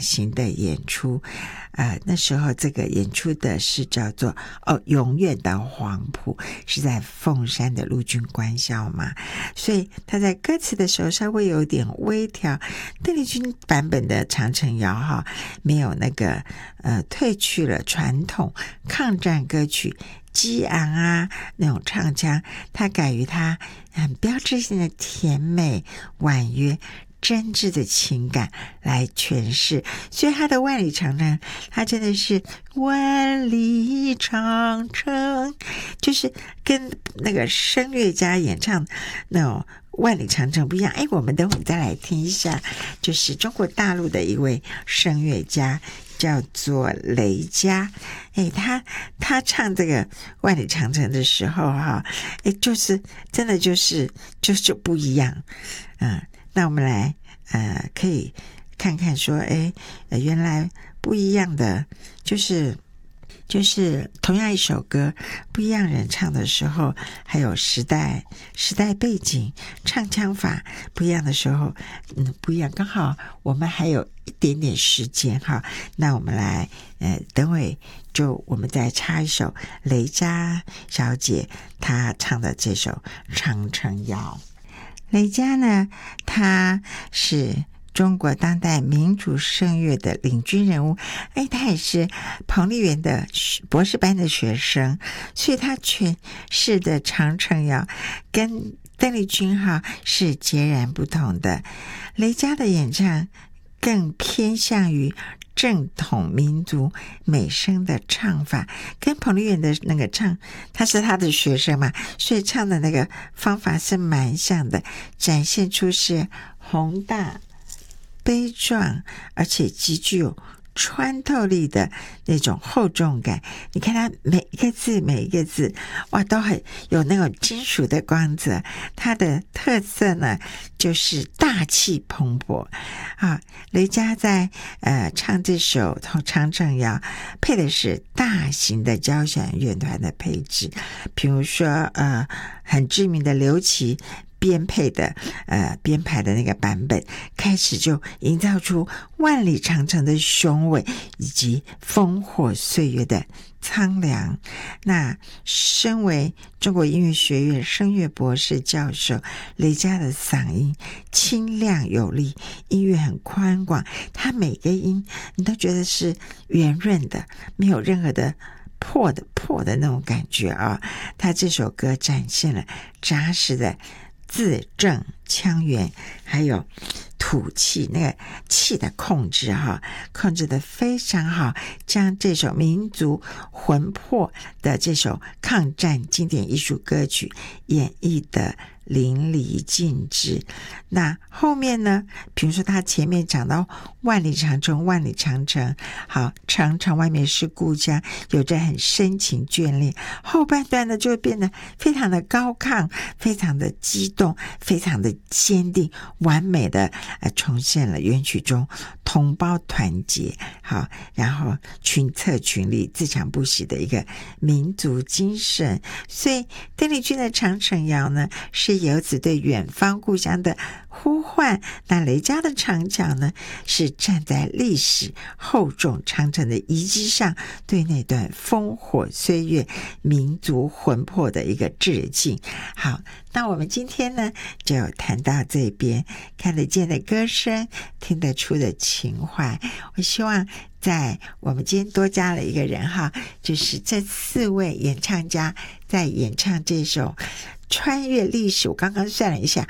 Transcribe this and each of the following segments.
型的演出。那时候这个演出的是叫做永远的黄埔，是在凤山的陆军官校嘛，所以他在歌词的时候稍微有点微调。邓丽君版本的长城谣哈，没有那个褪去了传统抗战歌曲激昂啊那种唱腔，他改于他很标志性的甜美婉约真挚的情感来诠释。所以他的万里长城，他真的是万里长城，就是跟那个声乐家演唱那种万里长城不一样。我们等会再来听一下，就是中国大陆的一位声乐家叫做雷佳。他唱这个万里长城的时候哈，就是真的就是不一样。那我们来可以看看说原来不一样的就是同样一首歌，不一样人唱的时候，还有时代背景、唱腔法不一样的时候，不一样。刚好我们还有一点点时间哈，那我们来等会我们再插一首雷佳小姐她唱的这首长城谣。雷佳呢，她是中国当代民族声乐的领军人物，他也是彭丽媛的博士班的学生，所以他诠释的长城谣跟邓丽君是截然不同的。雷佳的演唱更偏向于正统民族美声的唱法，跟彭丽媛的那个唱，他是他的学生嘛，所以唱的那个方法是蛮像的，展现出是宏大悲壮而且极具有穿透力的那种厚重感。你看它每一个字哇，都很有那种金属的光泽。它的特色呢，就是大气磅礴雷佳在唱这首长城谣，配的是大型的交响乐团的配置，比如说很知名的刘琦编排的那个版本，开始就营造出万里长城的雄伟以及烽火岁月的苍凉。那身为中国音乐学院声乐博士教授，雷佳的嗓音清亮有力，音乐很宽广，他每个音你都觉得是圆润的，没有任何的破的那种感觉他这首歌展现了扎实的字正腔圆，还有吐气，那个气的控制控制的非常好，将这首民族魂魄的这首抗战经典艺术歌曲演绎的淋漓尽致。那后面呢，比如说他前面讲到万里长城，好，长城外面是故乡，有着很深情眷恋。后半段呢，就变得非常的高亢，非常的激动，非常的坚定，完美的重现了原曲中同胞团结，好，然后群策群力、自强不息的一个民族精神。所以邓丽君的长城谣呢，是由此对远方故乡的呼唤。那雷佳的长桥呢，是站在历史厚重长城的遗迹上，对那段烽火岁月民族魂魄的一个致敬。好，那我们今天呢就谈到这边，看得见的歌声，听得出的情怀。我希望在我们今天多加了一个人就是这4位演唱家在演唱这首穿越历史。我刚刚算了一下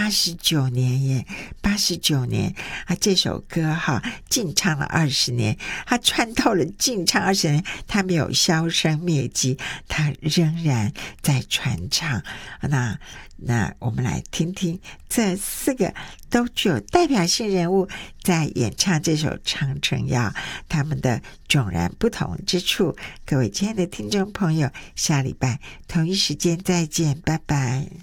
，89年耶，89年这首歌禁唱了20年，他穿透了禁唱20年，他没有销声灭迹，他仍然在传唱。那我们来听听这4个都具有代表性人物在演唱这首长城谣，他们的迥然不同之处。各位亲爱的听众朋友，下礼拜同一时间再见，拜拜。